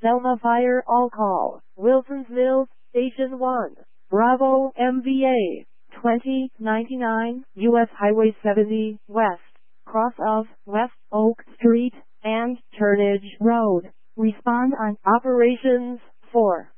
Selma Fire All Call, Wilson's Mills, Station 1, Bravo MVA, 2099, U.S. Highway 70, west, cross of West Oak Street and Turnage Road. Respond on Operations 4.